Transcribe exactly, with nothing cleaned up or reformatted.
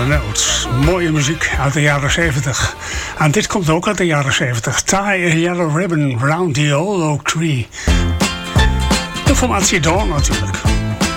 Notes. Mooie muziek uit de jaren zeventig. En dit komt ook uit de jaren zeventig. Tie a yellow ribbon round the old oak tree. De formatie Dawn natuurlijk.